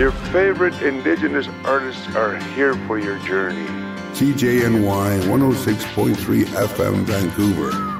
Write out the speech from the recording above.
Your favorite Indigenous artists are here for your journey. CJNY 106.3 FM Vancouver.